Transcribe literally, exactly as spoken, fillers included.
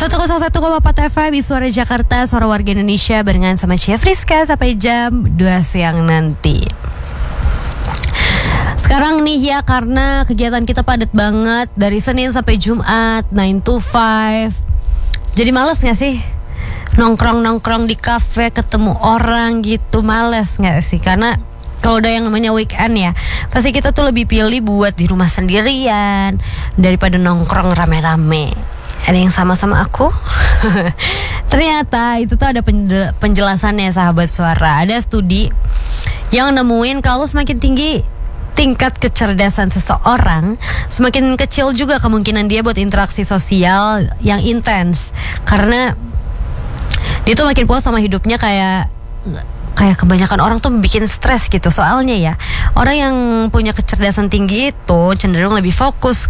seratus satu koma empat F M Suara Jakarta, suara warga Indonesia, barengan sama Chef Rizka sampai jam dua siang nanti. Sekarang nih ya, karena kegiatan kita padat banget dari Senin sampai Jumat nine to five. Jadi males gak sih nongkrong-nongkrong di kafe, ketemu orang gitu? Males gak sih? Karena kalau udah yang namanya weekend ya, pasti kita tuh lebih pilih buat di rumah sendirian daripada nongkrong rame-rame. Ada yang sama-sama aku? Ternyata itu tuh ada penjelasannya, sahabat suara. Ada studi yang nemuin kalau semakin tinggi tingkat kecerdasan seseorang, semakin kecil juga kemungkinan dia buat interaksi sosial yang intens. Karena dia tuh makin puas sama hidupnya, kayak kayak kebanyakan orang tuh bikin stres gitu. Soalnya ya, orang yang punya kecerdasan tinggi itu cenderung lebih fokus